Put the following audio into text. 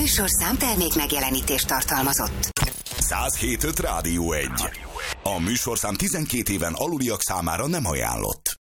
műsorszám termék megjelenítést tartalmazott. 107.5 Rádió 1. A műsorszám 12 éven aluliak számára nem ajánlott.